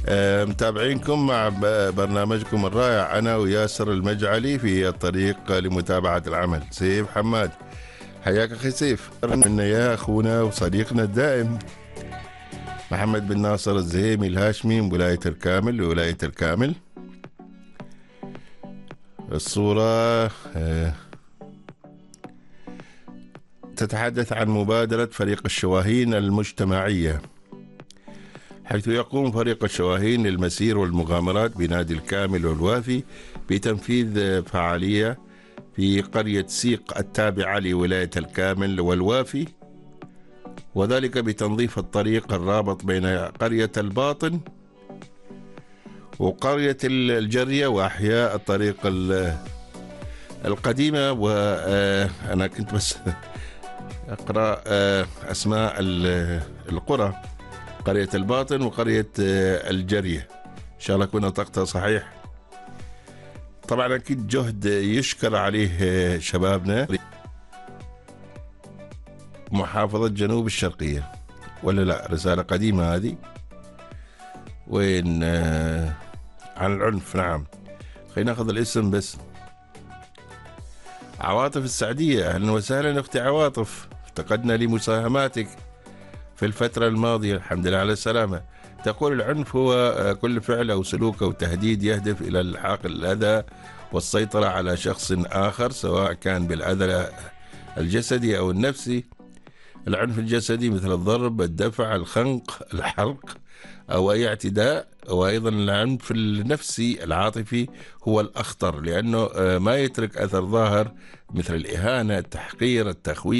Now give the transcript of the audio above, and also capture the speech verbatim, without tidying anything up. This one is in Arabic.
آه، متابعينكم مع برنامجكم الرائع أنا وياسر المجعلي في الطريق لمتابعة العمل. سيف حماد، حياك أخي سيف. منا يا أخونا وصديقنا الدائم محمد بن ناصر الزهيمي الهاشمي من ولاية الكامل ولاية الكامل. الصورة آه، تتحدث عن مبادرة فريق الشواهين المجتمعية، حيث يقوم فريق الشواهين للمسير والمغامرات بنادي الكامل والوافي بتنفيذ فعالية في قرية سيق التابعة لولاية الكامل والوافي، وذلك بتنظيف الطريق الرابط بين قرية الباطن وقرية الجرية وأحياء الطريق القديمة. وأنا كنت بس أقرأ أسماء القرى، قرية الباطن وقرية الجرية، إن شاء الله أكون نطقتها صحيح. طبعا أكيد جهد يشكر عليه شبابنا محافظة جنوب الشرقية، ولا لا؟ رسالة قديمة هذه. وين آه عن العنف. نعم، خلينا ناخذ الاسم بس. عواطف السعدية، أهلا وسهلا أختي عواطف، افتقدنا لمساهماتك في الفترة الماضية، الحمد لله على السلامة. تقول العنف هو كل فعل أو سلوك أو تهديد يهدف إلى الحاق الأذى والسيطرة على شخص آخر، سواء كان بالأذى الجسدي أو النفسي. العنف الجسدي مثل الضرب، الدفع، الخنق، الحرق أو أي اعتداء. وأيضا العنف النفسي العاطفي هو الأخطر، لأنه ما يترك أثر ظاهر مثل الإهانة، التحقير، التخويف.